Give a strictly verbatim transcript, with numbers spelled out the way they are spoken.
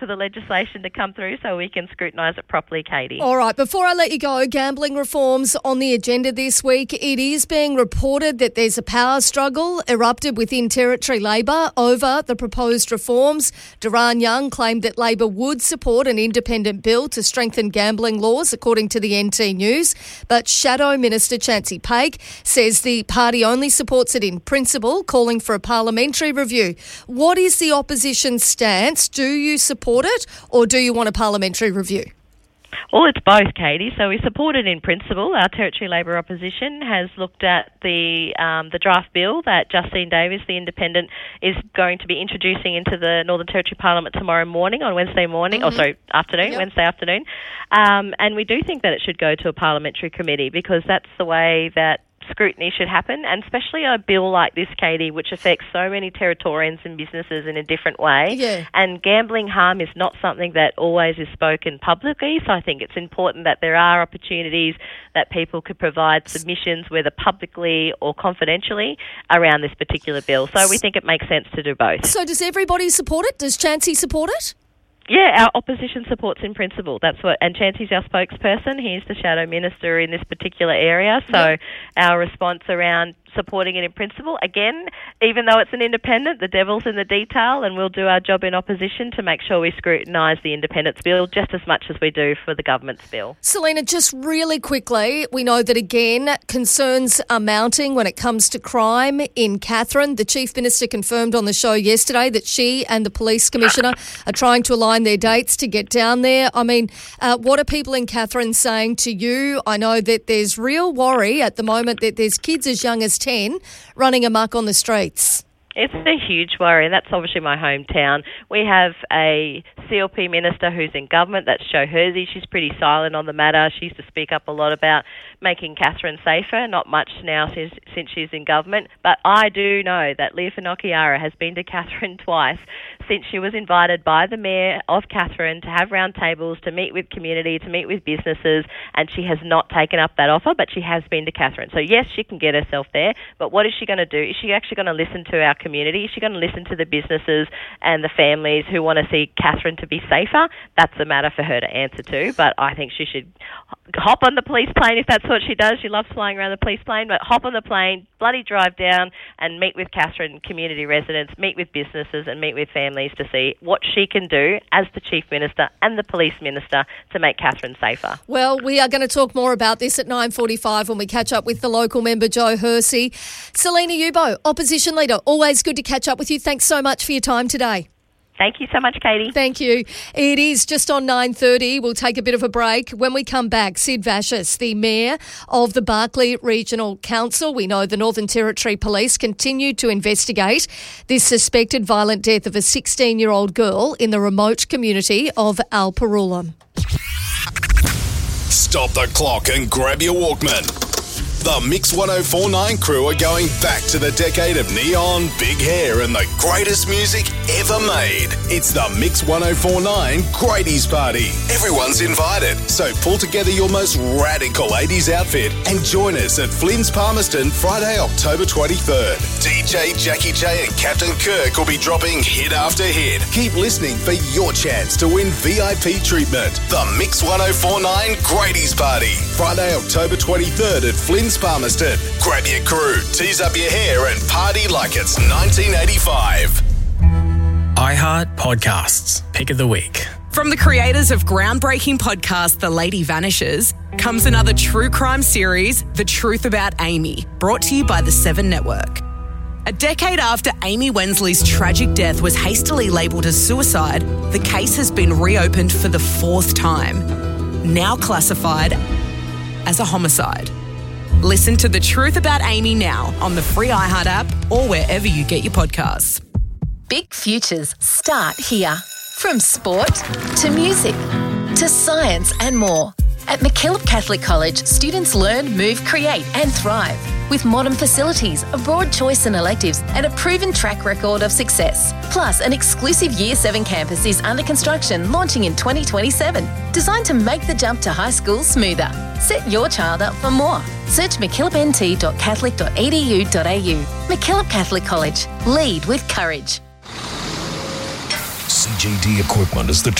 for the legislation to come through so we can scrutinise it properly, Katie. All right, before I let you go, gambling reforms on the agenda this week. It is being reported that there's a power struggle erupted within Territory Labor over the proposed reforms. Duran Young claimed that Labor would support an independent bill to strengthen gambling laws, according to the N T News. But Shadow Minister Chancey Paik says the party only supports it in principle, calling for a parliamentary review. What is the opposition's stance? Do you support it or do you want a parliamentary review? Well, it's both, Katie. So we support it in principle. Our Territory Labor opposition has looked at the um, the draft bill that Justine Davis, the independent, is going to be introducing into the Northern Territory Parliament tomorrow morning, on Wednesday morning, mm-hmm. or sorry, afternoon, yep. Wednesday afternoon. Um, and we do think that it should go to a parliamentary committee because that's the way that scrutiny should happen, and especially a bill like this, Katie, which affects so many Territorians and businesses in a different way. Yeah. And gambling harm is not something that always is spoken publicly, so I think it's important that there are opportunities that people could provide submissions, whether publicly or confidentially, around this particular bill. So we think it makes sense to do both. So does everybody support it? Does Chancey support it? Yeah, our opposition supports in principle. That's what, and Chancey's our spokesperson. He's the shadow minister in this particular area. So yep. Our response around supporting it in principle, again, even though it's an independent, the devil's in the detail, and we'll do our job in opposition to make sure we scrutinise the independence bill just as much as we do for the government's bill. Selena, just really quickly, we know that, again, concerns are mounting when it comes to crime in Katherine. The Chief Minister confirmed on the show yesterday that she and the Police Commissioner are trying to align their dates to get down there. I mean, uh, what are people in Katherine saying to you? I know that there's real worry at the moment that there's kids as young as ten running amok on the streets. It's a huge worry, and that's obviously my hometown. We have a C L P minister who's in government, that's Jo Hersey. She's pretty silent on the matter. She used to speak up a lot about making Katherine safer, not much now since, since she's in government. But I do know that Leah Finocchiaro has been to Katherine twice since she was invited by the Mayor of Katherine to have roundtables, to meet with community, to meet with businesses, and she has not taken up that offer, but she has been to Katherine. So yes, she can get herself there, but what is she going to do? Is she actually going to listen to our community? Is she going to listen to the businesses and the families who want to see Katherine to be safer? That's a matter for her to answer to, but I think she should hop on the police plane if that's what she does. She loves flying around the police plane, but hop on the plane, bloody drive down and meet with Katherine community residents, meet with businesses and meet with families to see what she can do as the Chief Minister and the Police Minister to make Katherine safer. Well, we are going to talk more about this at nine forty-five when we catch up with the local member, Jo Hersey. Selena Yubo, Opposition Leader, always good to catch up with you. Thanks so much for your time today. Thank you so much, Katie. Thank you. It is just on nine thirty. We'll take a bit of a break. When we come back, Sid Vashis, the Mayor of the Barkly Regional Council. We know the Northern Territory Police continue to investigate this suspected violent death of a sixteen-year-old girl in the remote community of Alparulam. Stop the clock and grab your Walkman. The Mix one oh four point nine crew are going back to the decade of neon, big hair and the greatest music ever made. It's the Mix one oh four point nine Grady's Party. Everyone's invited, so pull together your most radical eighties outfit and join us at Flynn's Palmerston Friday, October twenty-third. D J Jackie J and Captain Kirk will be dropping hit after hit. Keep listening for your chance to win V I P treatment. The Mix one oh four point nine Grady's Party. Friday, October twenty-third at Flynn's Palmerston. Grab your crew, tease up your hair and party like it's nineteen eighty-five. iHeart Podcasts. Pick of the week. From the creators of groundbreaking podcast The Lady Vanishes comes another true crime series, The Truth About Amy, brought to you by the Seven Network. A decade after Amy Wensley's tragic death was hastily labelled as suicide, the case has been reopened for the fourth time, now classified as a homicide. Listen to The Truth About Amy now on the free iHeart app or wherever you get your podcasts. Big futures start here. From sport to music to science and more. At MacKillop Catholic College, students learn, move, create and thrive. With modern facilities, a broad choice in electives and a proven track record of success. Plus, an exclusive Year seven campus is under construction, launching in twenty twenty-seven. Designed to make the jump to high school smoother. Set your child up for more. Search mackillop n t dot catholic dot e d u dot a u. MacKillop Catholic College. Lead with courage. C J D equipment is the